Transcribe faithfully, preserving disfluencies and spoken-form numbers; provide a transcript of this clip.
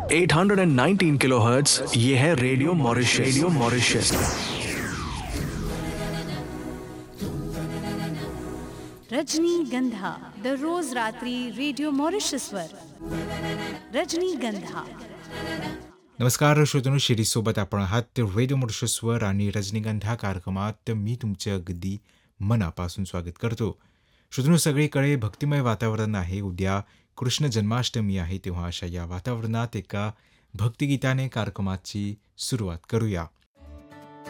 Eight hundred nineteen kilohertz, ये है radio Mauritius. Radio Mauritius. रजनीगंधा दररोज रात्री रेडिओ मॉरिशसवर. रजनीगंधा. नमस्कार श्रोत्यांनो, शिरीसोबत आपण आहात रेडिओ मॉरिशसवर आणि रजनीगंधा कार्यक्रमात मी तुमचे अगदी मनापासून स्वागत करतो. श्रोत्यांनो, सगळीकडे भक्तिमय वातावरण आहे. उद्या कृष्ण जन्माष्टमी आहे, तेव्हा अशा या वातावरणात एका भक्तिगीताने कार्यक्रमाची सुरुवात करूया.